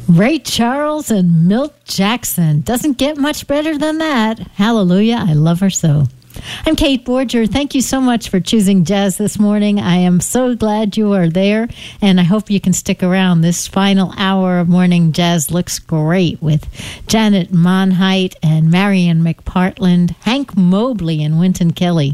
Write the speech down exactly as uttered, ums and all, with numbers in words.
Ray Charles and Milt Jackson. Doesn't get much better than that. Hallelujah. I love her so. I'm Kate Borger. Thank you so much for choosing jazz this morning. I am so glad you are there, and I hope you can stick around. This final hour of morning jazz looks great with Janet Monheit and Marion McPartland, Hank Mobley, and Wynton Kelly.